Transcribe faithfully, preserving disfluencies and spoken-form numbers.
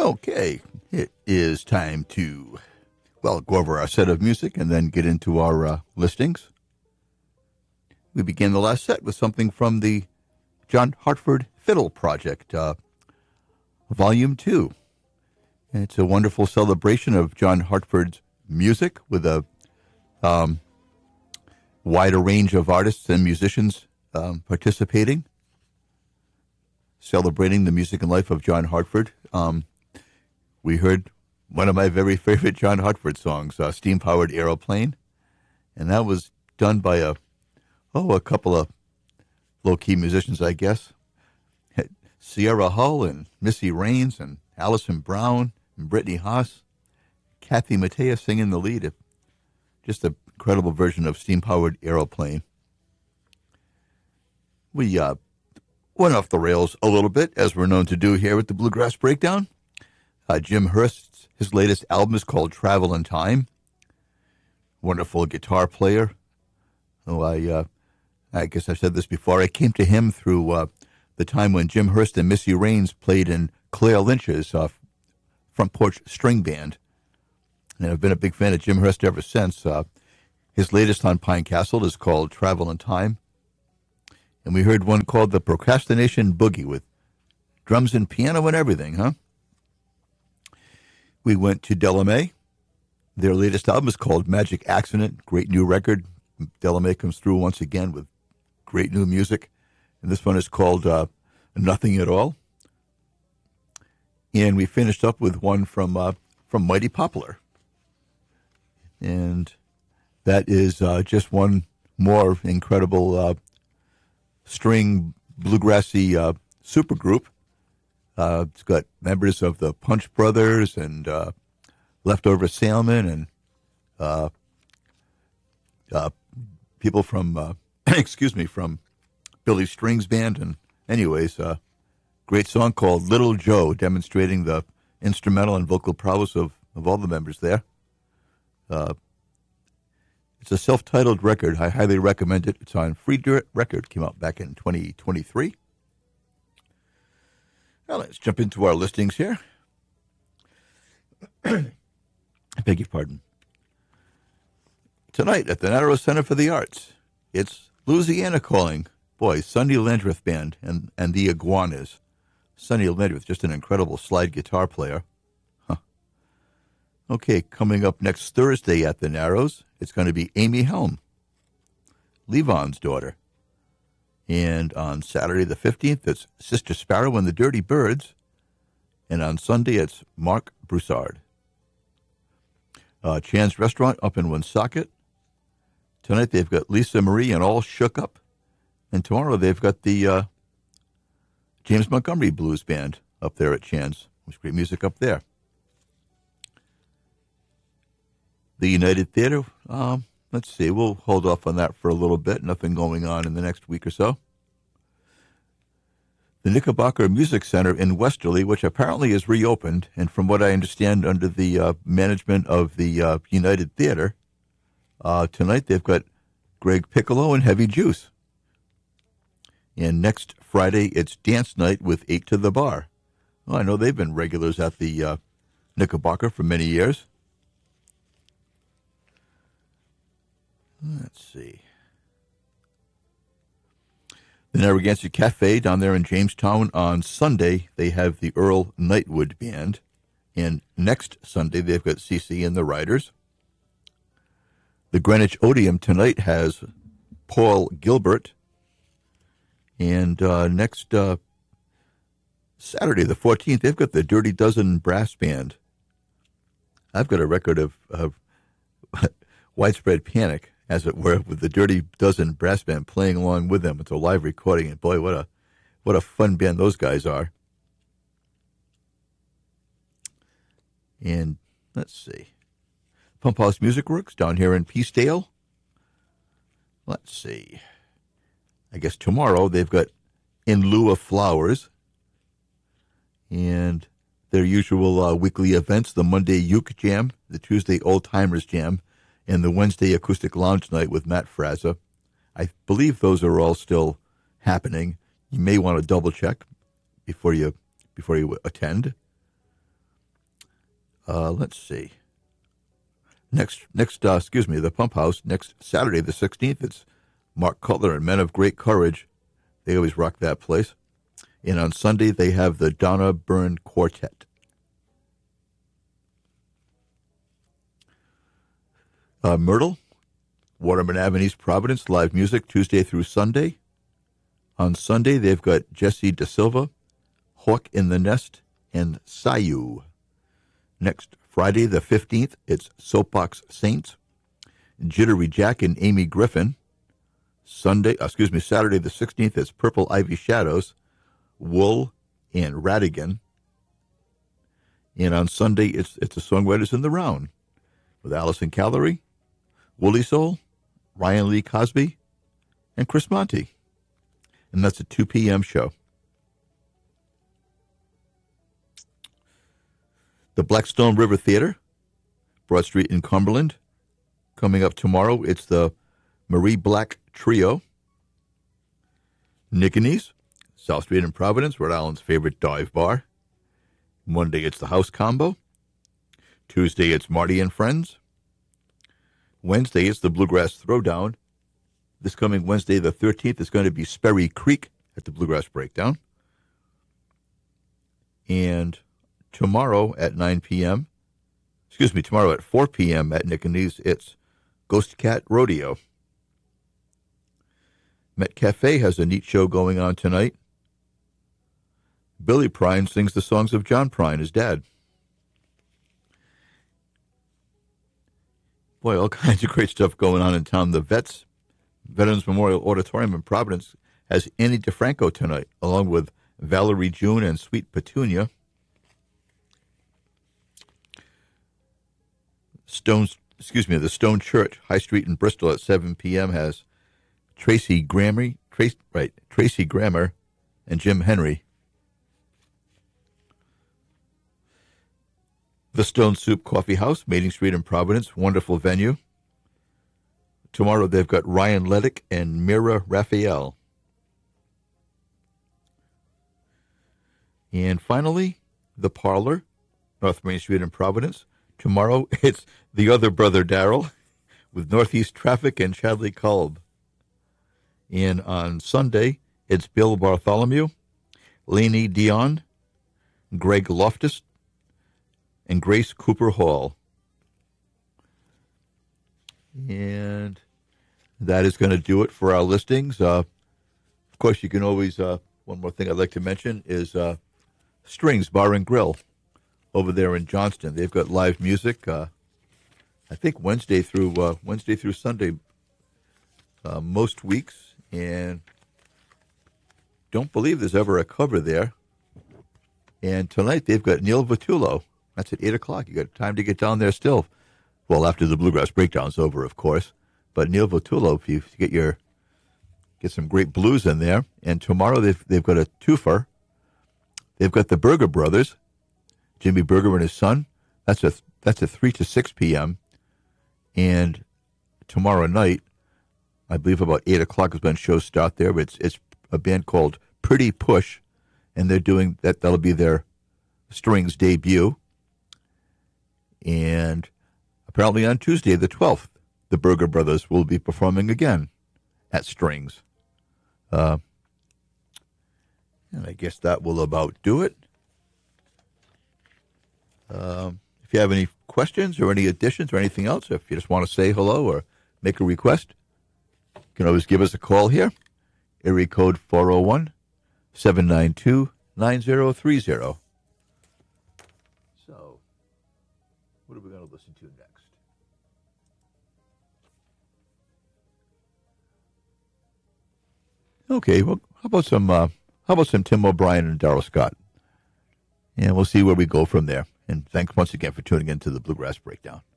Okay, it is time to, well, go over our set of music and then get into our uh, listings. We began the last set with something from the John Hartford Fiddle Project, uh, Volume two. And it's a wonderful celebration of John Hartford's music with a um, wider range of artists and musicians um, participating, celebrating the music and life of John Hartford. Um, we heard one of my very favorite John Hartford songs, uh, Steam-Powered Aeroplane, and that was done by a, oh, a couple of low-key musicians, I guess. Sierra Hull and Missy Raines and Allison Brown and Brittany Haas, Kathy Mattea singing the lead. Just an incredible version of Steam-Powered Aeroplane. We uh, went off the rails a little bit, as we're known to do here at the Bluegrass Breakdown. Uh, Jim Hurst, his latest album is called Travel in Time. Wonderful guitar player. Oh, I, uh, I guess I've said this before. I came to him through uh, the time when Jim Hurst and Missy Raines played in Claire Lynch's uh, front porch string band. And I've been a big fan of Jim Hurst ever since. Uh, his latest on Pine Castle is called Travel in Time. And we heard one called The Procrastination Boogie with drums and piano and everything, huh? We went to Delamay. Their latest album is called Magic Accident. Great new record. Delamay comes through once again with great new music. And this one is called uh, Nothing at All. And we finished up with one from uh, from Mighty Poplar. And that is uh, just one more incredible uh, string bluegrassy uh, supergroup. Uh, it's got members of the Punch Brothers and uh, Leftover Salmon and uh, uh, people from, uh, excuse me, from Billy Strings Band. And anyways, uh, great song called Little Joe, demonstrating the instrumental and vocal prowess of, of all the members there. Uh, it's a self-titled record. I highly recommend it. It's on Free Dirt Record. Came out back in twenty twenty-three. Now let's jump into our listings here. I beg your pardon. Tonight at the Narrows Center for the Arts, it's Louisiana Calling. Boy, Sonny Landreth Band and, and the Iguanas. Sonny Landreth, just an incredible slide guitar player. Huh. Okay, coming up next Thursday at the Narrows, it's going to be Amy Helm, Levon's daughter. And on Saturday the fifteenth, it's Sister Sparrow and the Dirty Birds. And on Sunday, it's Mark Broussard. Uh, Chan's Restaurant up in Woonsocket. Tonight they've got Lisa Marie and All Shook Up. And tomorrow they've got the uh, James Montgomery Blues Band up there at Chan's. There's great music up there. The United Theater, um, let's see, we'll hold off on that for a little bit. Nothing going on in the next week or so. The Knickerbocker Music Center in Westerly, which apparently is reopened, and from what I understand, under the uh, management of the uh, United Theater, uh, tonight they've got Greg Piccolo and Heavy Juice. And next Friday, it's dance night with Eight to the Bar. Well, I know they've been regulars at the uh, Knickerbocker for many years. Let's see. The Narragansett Cafe down there in Jamestown on Sunday, they have the Earl Nightwood Band. And next Sunday, they've got C C and the Riders. The Greenwich Odeum tonight has Paul Gilbert. And uh, next uh, Saturday, the fourteenth, they've got the Dirty Dozen Brass Band. I've got a record of, of Widespread Panic, as it were, with the Dirty Dozen Brass Band playing along with them. It's a live recording, and boy, what a what a fun band those guys are. And let's see. Pump House Music Works down here in Peacedale. Let's see. I guess tomorrow they've got In Lieu of Flowers. And their usual uh, weekly events, the Monday Uke Jam, the Tuesday Old Timers Jam, and the Wednesday Acoustic Lounge Night with Matt Fraza. I believe those are all still happening. You may want to double check before you before you attend. Uh, let's see. Next, next, uh, excuse me, the Pump House, next Saturday, the sixteenth, it's Mark Cutler and Men of Great Courage. They always rock that place. And on Sunday, they have the Donna Byrne Quartet. Uh, Myrtle, Waterman Avenue, East Providence, live music Tuesday through Sunday. On Sunday, they've got Jesse Da Silva, Hawk in the Nest, and Sayu. Next Friday, the fifteenth, it's Soapbox Saints, Jittery Jack and Amy Griffin. Sunday, uh, excuse me, Saturday the sixteenth, it's Purple Ivy Shadows, Wool and Radigan. And on Sunday, it's it's the Songwriters in the Round with Allison Callery, Woolly Soul, Ryan Lee Cosby, and Chris Monty. And that's a two p.m. show. The Blackstone River Theater, Broad Street in Cumberland. Coming up tomorrow, it's the Marie Black Trio. Nickinese, South Street in Providence, Rhode Island's favorite dive bar. Monday, it's the House Combo. Tuesday, it's Marty and Friends. Wednesday, it's the Bluegrass Throwdown. This coming Wednesday, the thirteenth, is going to be Sperry Creek at the Bluegrass Breakdown. And tomorrow at nine p.m., excuse me, tomorrow at four p.m. at Nickinese, it's Ghost Cat Rodeo. Met Cafe has a neat show going on tonight. Billy Prine sings the songs of John Prine, his dad. Boy, all kinds of great stuff going on in town. The Vets, Veterans Memorial Auditorium in Providence, has Annie DeFranco tonight, along with Valerie June and Sweet Petunia. Stones, excuse me, the Stone Church, High Street in Bristol at seven p.m. has Tracy Grammer, Trace, right, Tracy Grammer and Jim Henry. The Stone Soup Coffee House, Mating Street in Providence, wonderful venue. Tomorrow they've got Ryan Leddick and Mira Raphael. And finally, The Parlor, North Main Street in Providence. Tomorrow it's The Other Brother Darrell with Northeast Traffic and Chadley Kolb. And on Sunday, it's Bill Bartholomew, Lainey Dion, Greg Loftus, and Grace Cooper Hall. And that is going to do it for our listings. Uh, of course, you can always, uh, one more thing I'd like to mention is uh, Strings Bar and Grill over there in Johnston. They've got live music, uh, I think Wednesday through uh, Wednesday through Sunday uh, most weeks. And don't believe there's ever a cover there. And tonight they've got Neil Vitullo. That's at eight o'clock. You got time to get down there still. Well, after the Bluegrass Breakdown's over, of course. But Neil Vitullo, if you get your get some great blues in there. And tomorrow they've they've got a twofer. They've got the Berger Brothers, Jimmy Berger and his son. That's a that's a three to six p.m. And tomorrow night, I believe about eight o'clock is when shows start there. But it's it's a band called Pretty Push, and they're doing that. That'll be their strings debut. And apparently on Tuesday, the twelfth, the Berger Brothers will be performing again at Strings. Uh, and I guess that will about do it. Um, if you have any questions or any additions or anything else, if you just want to say hello or make a request, you can always give us a call here. Area code four oh one, seven nine two, nine oh three oh. So, what are we going to listen to next? Okay, well, how about some uh, how about some Tim O'Brien and Darrell Scott? And we'll see where we go from there. And thanks once again for tuning in to the Bluegrass Breakdown.